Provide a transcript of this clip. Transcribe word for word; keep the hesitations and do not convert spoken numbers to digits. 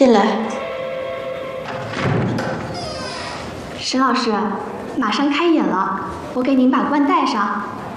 进来。 沈老师，马上开演了，我给您把冠戴上。